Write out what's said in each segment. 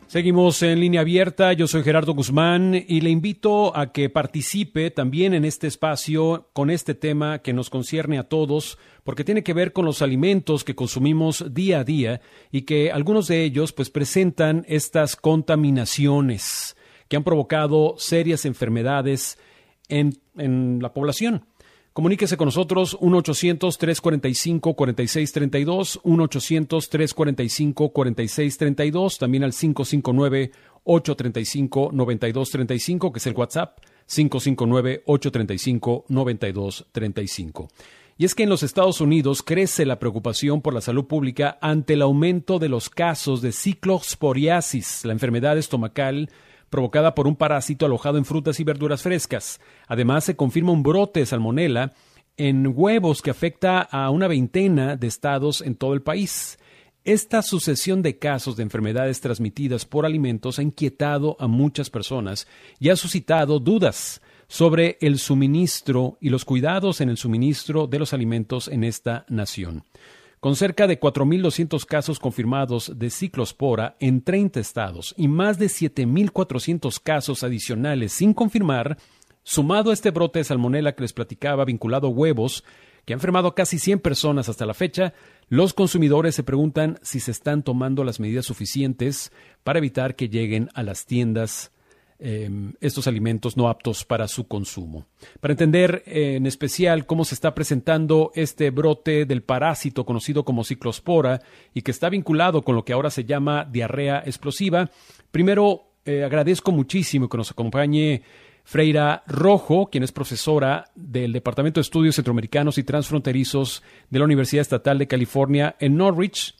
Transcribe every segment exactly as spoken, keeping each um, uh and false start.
Seguimos en línea abierta, yo soy Gerardo Guzmán y le invito a que participe también en este espacio con este tema que nos concierne a todos, porque tiene que ver con los alimentos que consumimos día a día y que algunos de ellos pues presentan estas contaminaciones que han provocado serias enfermedades en, en la población. Comuníquese con nosotros uno ochocientos, tres cuarenta y cinco, cuarenta y seis treinta y dos, uno ochocientos, tres cuarenta y cinco, cuarenta y seis treinta y dos, también al cinco cinco nueve, ocho tres cinco, nueve dos tres cinco, que es el WhatsApp, cinco cinco nueve, ocho tres cinco, nueve dos tres cinco. Y es que en los Estados Unidos crece la preocupación por la salud pública ante el aumento de los casos de ciclosporiasis, la enfermedad estomacal provocada por un parásito alojado en frutas y verduras frescas. Además, se confirma un brote de salmonela en huevos que afecta a una veintena de estados en todo el país. Esta sucesión de casos de enfermedades transmitidas por alimentos ha inquietado a muchas personas y ha suscitado dudas sobre el suministro y los cuidados en el suministro de los alimentos en esta nación. Con cerca de cuatro mil doscientos casos confirmados de ciclospora en treinta estados y más de siete mil cuatrocientos casos adicionales sin confirmar, sumado a este brote de salmonela que les platicaba vinculado a huevos, que ha enfermado a casi cien personas hasta la fecha, los consumidores se preguntan si se están tomando las medidas suficientes para evitar que lleguen a las tiendas Eh, estos alimentos no aptos para su consumo. Para entender eh, en especial cómo se está presentando este brote del parásito conocido como ciclospora y que está vinculado con lo que ahora se llama diarrea explosiva, primero eh, agradezco muchísimo que nos acompañe Freira Rojo, quien es profesora del Departamento de Estudios Centroamericanos y Transfronterizos de la Universidad Estatal de California en Norwich.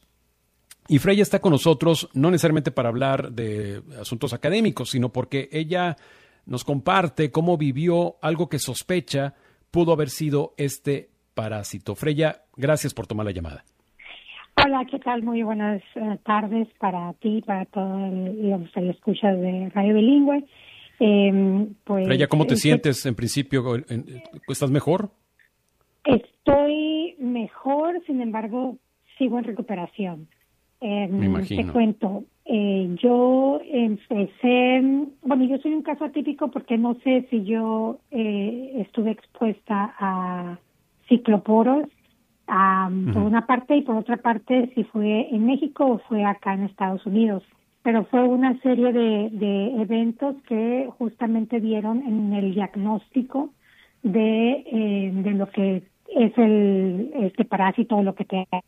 Y Freya está con nosotros no necesariamente para hablar de asuntos académicos, sino porque ella nos comparte cómo vivió algo que sospecha pudo haber sido este parásito. Freya, gracias por tomar la llamada. Hola, ¿qué tal? Muy buenas uh, tardes para ti, para todos los que escuchas de Radio Bilingüe. Eh, pues, Freya, ¿cómo te eh, sientes en principio? ¿Estás mejor? Estoy mejor, sin embargo, sigo en recuperación. Eh, Me imagino. Te cuento, eh, yo empecé, bueno, yo soy un caso atípico porque no sé si yo eh, estuve expuesta a cicloporos, um, uh-huh. por una parte, y por otra parte si fue en México o fue acá en Estados Unidos. Pero fue una serie de, de eventos que justamente dieron en el diagnóstico de, eh, de lo que es el este parásito o lo que te